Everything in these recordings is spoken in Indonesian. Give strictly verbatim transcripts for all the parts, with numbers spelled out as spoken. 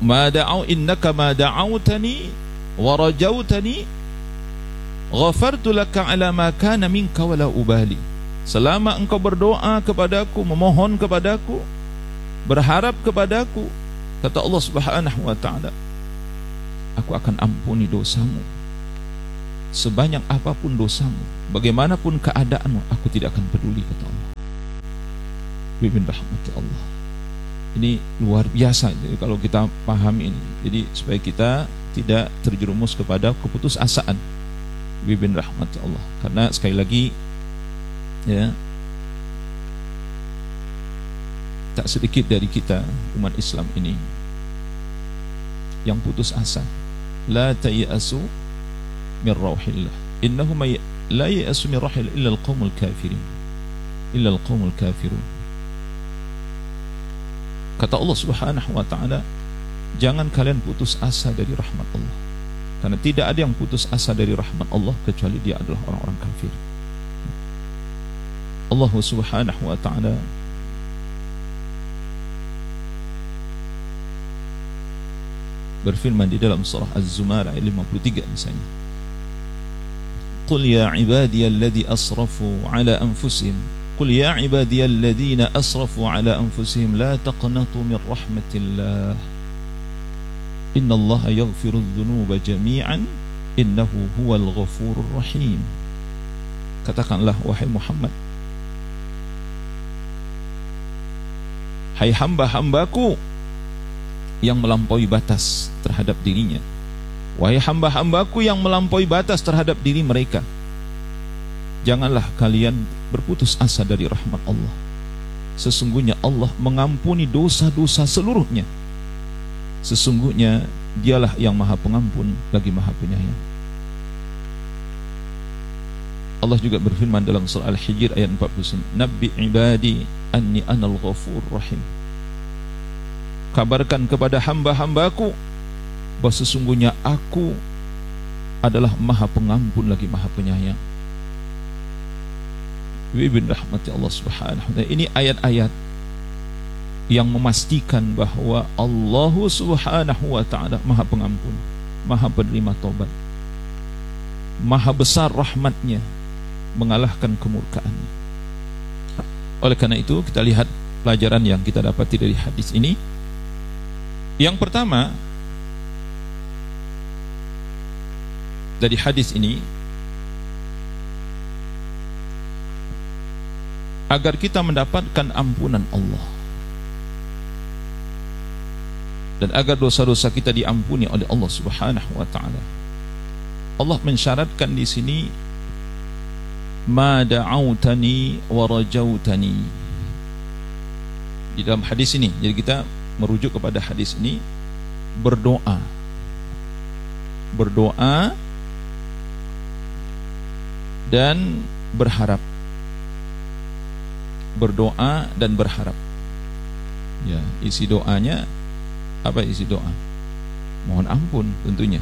ma da'au innaka ma da'autani wa rajautani ghafartu laka ala ma kana minka wala ubali. Selama engkau berdoa kepadaku, memohon kepadaku, berharap kepadaku, kata Allah Subhanahu wa ta'ala, aku akan ampuni dosamu sebanyak apapun dosamu, bagaimanapun keadaanmu, aku tidak akan peduli, kata Allah. Bibin rahmati Allah. Ini luar biasa jadi kalau kita pahami ini. Jadi supaya kita tidak terjerumus kepada keputusasaan. Bibin rahmati Allah. Karena sekali lagi ya, tak sedikit dari kita umat Islam ini yang putus asa. La tayasu min rauhillah, innahu la yayasu min rauhillah illa al-qaumul kafirin, illa al-qaumul kafirun. Kata Allah Subhanahu wa ta'ala, jangan kalian putus asa dari rahmat Allah, karena tidak ada yang putus asa dari rahmat Allah kecuali dia adalah orang-orang kafir. Allah Subhanahu wa ta'ala berfirman di dalam surah Az-Zumar ayat lima puluh tiga misalnya, Qul ya ibadiyalladzi asrafu ala anfusihim Qul ya ibadiyalladzina asrafu ala anfusihim la taqnatu min rahmatillah innallaha yaghfiru adh-dhunuba jami'an innahu huwal ghafurur rahim. Katakanlah wahai Muhammad, hai hamba-hambaku yang melampaui batas terhadap dirinya, wahai hamba-hambaku yang melampaui batas terhadap diri mereka, janganlah kalian berputus asa dari rahmat Allah. Sesungguhnya Allah mengampuni dosa-dosa seluruhnya. Sesungguhnya dialah yang maha pengampun lagi maha penyayang. Allah juga berfirman dalam surah Al-Hijr ayat empat puluh sembilan, Nabbi ibadi anni anal ghafur rahim. Kabarkan kepada hamba-hambaku bahwa sesungguhnya aku adalah maha pengampun lagi maha penyayang. Ibn rahmati Allah Subhanahu wa ta'ala. Ini ayat-ayat yang memastikan bahwa Allah Subhanahu wa ta'ala maha pengampun, maha penerima taubat, maha besar rahmatnya, mengalahkan kemurkaannya. Oleh karena itu kita lihat pelajaran yang kita dapati dari hadis ini. Yang pertama dari hadis ini, agar kita mendapatkan ampunan Allah dan agar dosa-dosa kita diampuni oleh Allah Subhanahu wa ta'ala, Allah mensyaratkan di sini ma da'autani wa rajautani di dalam hadis ini. Jadi kita merujuk kepada hadis ini, berdoa berdoa dan berharap, berdoa dan berharap. Ya, isi doanya apa? Isi doa mohon ampun tentunya.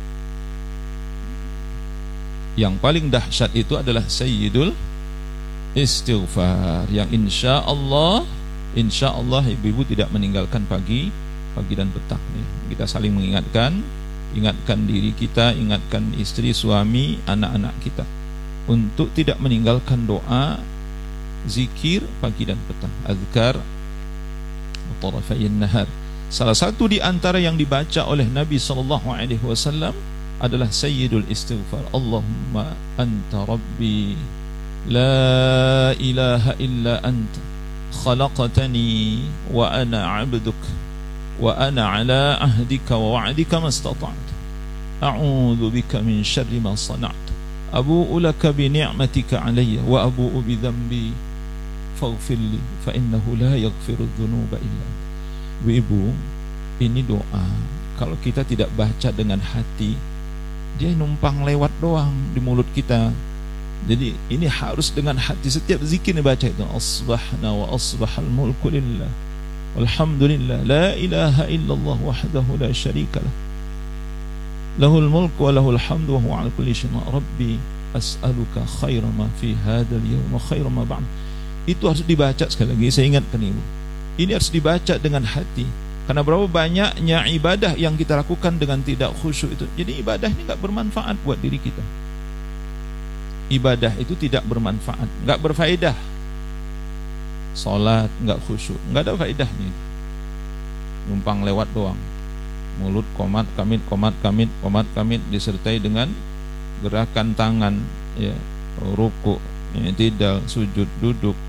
Yang paling dahsyat itu adalah sayyidul istighfar, yang insya Allah insya Allah ibu-ibu tidak meninggalkan pagi pagi dan petang. Kita saling mengingatkan, ingatkan diri kita, ingatkan istri, suami, anak-anak kita untuk tidak meninggalkan doa, zikir pagi dan petang, azkar tarafayn nahar. Salah satu di antara yang dibaca oleh Nabi sallallahu alaihi wasallam adalah sayyidul istighfar. Allahumma anta rabbi la ilaha illa anta khalaqtani wa ana 'abduk wa ana 'ala ahdika wa wa'dika mastata'tu a'udzu bika min syarri ma sana'tu abu'u laka bi ni'matika 'alayya wa abu'u bi dhanbi faghfir li fa innahu la yaghfiru dzunuba illa anta. Ibu, ini doa kalau kita tidak baca dengan hati, dia numpang lewat doang di mulut kita. Jadi ini harus dengan hati. Setiap zikir dibaca itu asbahna wa asbahal mulku lillah walhamdulillah la ilaha illallah wahdahu la syarika lah lahul mulku wa lahul hamdu wa huwa ala kulli syai'in rabbi as'aluka khaira ma fi hadzal yawm wa khaira ma ba'd. Itu harus dibaca. Sekali lagi saya ingatkan ibu, ini harus dibaca dengan hati. Karena berapa banyaknya ibadah yang kita lakukan dengan tidak khusyuk itu. Jadi ibadah ini gak bermanfaat buat diri kita. Ibadah itu tidak bermanfaat, gak berfaedah. Salat gak khusyuk, gak ada faedahnya. Numpang lewat doang. Mulut komat kamit komat kamit komat kamit disertai dengan gerakan tangan, ya, ruku, ya, tidak, sujud, duduk,